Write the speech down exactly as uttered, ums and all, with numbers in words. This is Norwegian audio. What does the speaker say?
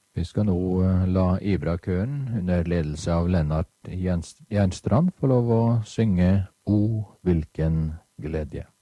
Vi skal nå eh, la Ibra-køen under ledelse av Lennart Jens- Jernstrand få lov å synge O, hvilken glede.